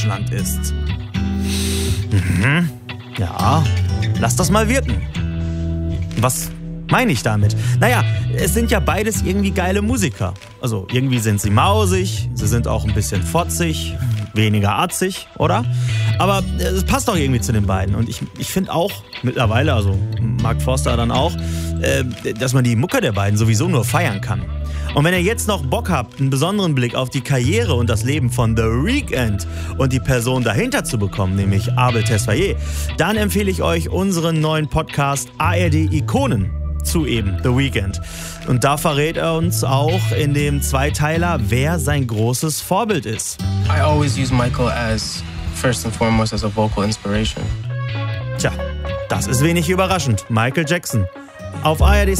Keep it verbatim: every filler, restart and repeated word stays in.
Deutschland ist. Mhm. Ja, lass das mal wirken. Was meine ich damit? Naja, es sind ja beides irgendwie geile Musiker. Also irgendwie sind sie mausig, sie sind auch ein bisschen fotzig, weniger atzig, oder? Aber es passt doch irgendwie zu den beiden. Und ich, ich finde auch mittlerweile, also Mark Forster dann auch, äh, dass man die Mucke der beiden sowieso nur feiern kann. Und wenn ihr jetzt noch Bock habt, einen besonderen Blick auf die Karriere und das Leben von The Weeknd und die Person dahinter zu bekommen, nämlich Abel Tesfaye, dann empfehle ich euch unseren neuen Podcast A R D Ikonen zu eben The Weeknd. Und da verrät er uns auch in dem Zweiteiler, wer sein großes Vorbild ist. I always use Michael as first and foremost as a vocal inspiration. Tja, das ist wenig überraschend. Michael Jackson. Auf A R D